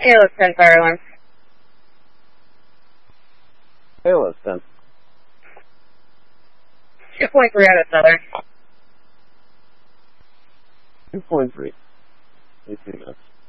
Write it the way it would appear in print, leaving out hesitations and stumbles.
ALS 10 fire alarm. ALS 10. 2.3 out of Southern. 2.3. 18 minutes.